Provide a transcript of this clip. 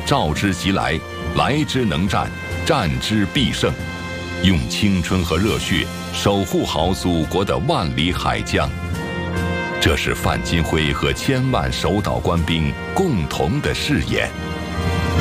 召之即来，来之能战，战之必胜，用青春和热血守护好祖国的万里海疆。这是范金辉和千万守岛官兵共同的誓言。